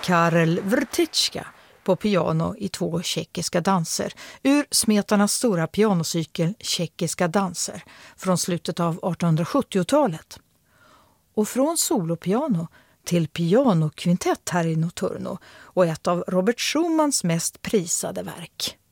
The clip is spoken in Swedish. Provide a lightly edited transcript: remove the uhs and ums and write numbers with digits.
Karel Wrtička på piano i 2 tjeckiska danser ur Smetanas stora pianocykel Tjeckiska danser från slutet av 1870-talet. Och från solopiano till pianokvintett här i Notturno och ett av Robert Schumans mest prisade verk.